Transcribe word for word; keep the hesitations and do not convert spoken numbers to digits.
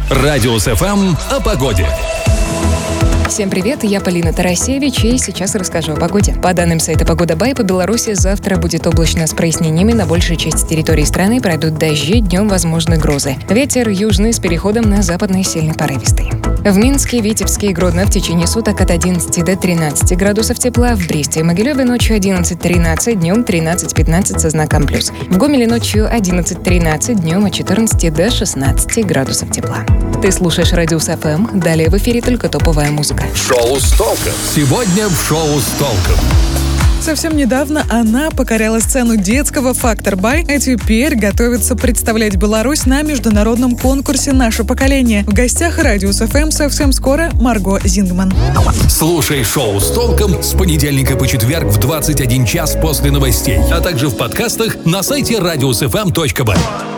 Радиус эф эм о погоде. Всем привет, я Полина Тарасевич, и сейчас расскажу о погоде. По данным сайта «Погода Бай», по Беларуси завтра будет облачно с прояснениями. На большей части территории страны пройдут дожди, днем возможны грозы. Ветер южный с переходом на западный сильный порывистый. В Минске, Витебске и Гродно в течение суток от одиннадцати до тринадцати градусов тепла. В Бресте и Могилеве ночью одиннадцать-тринадцать, днем тринадцать-пятнадцать со знаком плюс. В Гомеле ночью одиннадцать-тринадцать, днем от четырнадцати до шестнадцати градусов тепла. Ты слушаешь Радиус эф эм. Далее в эфире только топовая музыка. Шоу с толком. Сегодня в шоу с толком. Совсем недавно она покоряла сцену детского «Фактор Бай», а теперь готовится представлять Беларусь на международном конкурсе «Наше поколение». В гостях Радиус эф эм совсем скоро Марго Зингман. Слушай шоу с толком с понедельника по четверг в двадцать один час после новостей, а также в подкастах на сайте радиус эф эм точка бай.